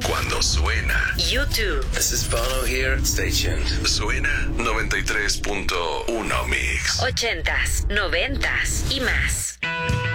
cuando suena. YouTube. This is Bono here. Stay tuned. Suena 93.1 Mix. 80s, 90s y más.